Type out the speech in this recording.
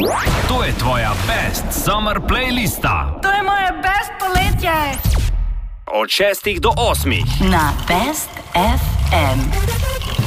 To je tvoja best summer playlista. To je moje best poletje. Od 6 do 8. Na Best FM.